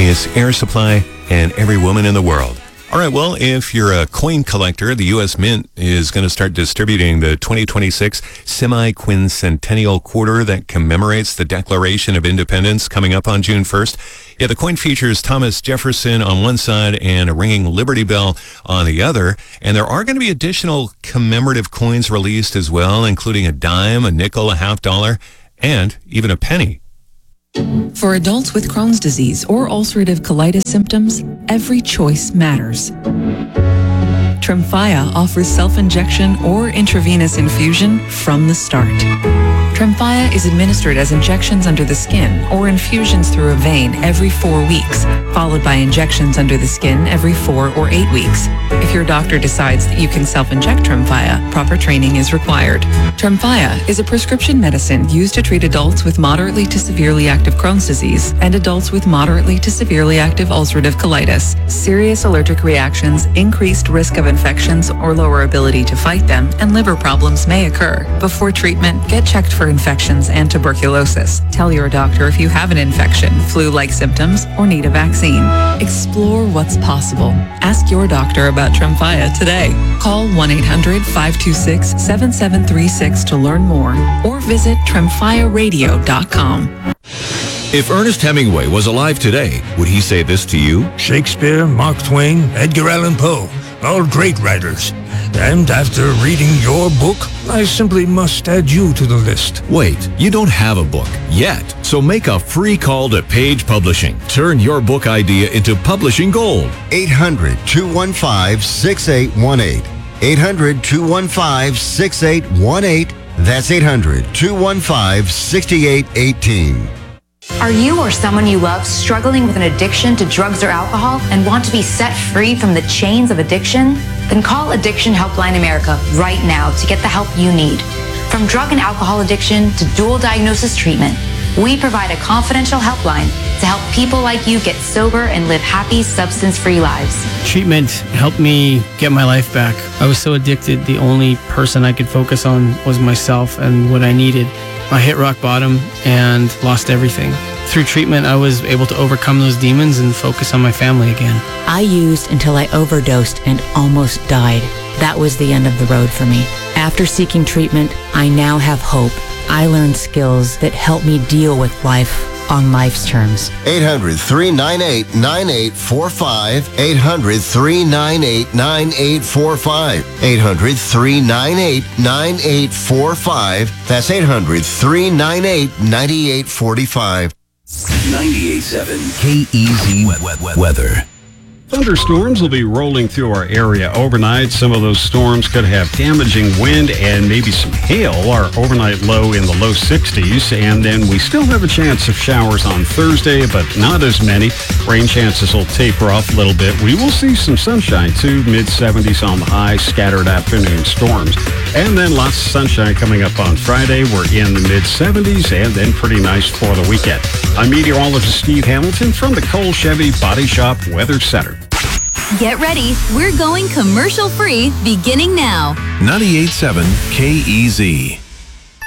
cleanest air supply, and every woman in the world. All right, well, if you're a coin collector, the U.S. Mint is going to start distributing the 2026 semi-quincentennial quarter that commemorates the Declaration of Independence coming up on June 1st. Yeah, the coin features Thomas Jefferson on one side and a ringing Liberty Bell on the other. And there are going to be additional commemorative coins released as well, including a dime, a nickel, a half dollar, and even a penny. For adults with Crohn's disease or ulcerative colitis symptoms, every choice matters. Tremfya offers self-injection or intravenous infusion from the start. Tremfya is administered as injections under the skin or infusions through a vein every 4 weeks, followed by injections under the skin every 4 or 8 weeks. If your doctor decides that you can self-inject Tremfya, proper training is required. Tremfya is a prescription medicine used to treat adults with moderately to severely active Crohn's disease and adults with moderately to severely active ulcerative colitis. Serious allergic reactions, increased risk of infections or lower ability to fight them, and liver problems may occur. Before treatment, get checked for infections and tuberculosis. Tell your doctor if you have an infection, flu-like symptoms, or need a vaccine. Explore what's possible. Ask your doctor about Tremfya today. Call 1-800-526-7736 to learn more or visit tremfyaradio.com. If Ernest Hemingway was alive today, would he say this to you? Shakespeare, Mark Twain, Edgar Allan Poe, all great writers. And after reading your book, I simply must add you to the list. Wait, you don't have a book yet. So make a free call to Page Publishing. Turn your book idea into publishing gold. 800-215-6818. 800-215-6818. That's 800-215-6818. Are you or someone you love struggling with an addiction to drugs or alcohol and want to be set free from the chains of addiction? Then call Addiction Helpline America right now to get the help you need. From drug and alcohol addiction to dual diagnosis treatment, we provide a confidential helpline to help people like you get sober and live happy, substance-free lives. Treatment helped me get my life back. I was so addicted, the only person I could focus on was myself and what I needed. I hit rock bottom and lost everything. Through treatment, I was able to overcome those demons and focus on my family again. I used until I overdosed and almost died. That was the end of the road for me. After seeking treatment, I now have hope. I learned skills that help me deal with life on life's terms. 800-398-9845. 800-398-9845. 800-398-9845. That's 800-398-9845. 98.7 KEZ weather. Thunderstorms will be rolling through our area overnight. Some of those storms could have damaging wind and maybe some hail. Our overnight low in the low 60s. And then we still have a chance of showers on Thursday, but not as many. Rain chances will taper off a little bit. We will see some sunshine too, mid-70s on the high, scattered afternoon storms. And then lots of sunshine coming up on Friday. We're in the mid-70s and then pretty nice for the weekend. I'm meteorologist Steve Hamilton from the Cole Chevy Body Shop Weather Center. Get ready. We're going commercial free beginning now. 98.7 KEZ.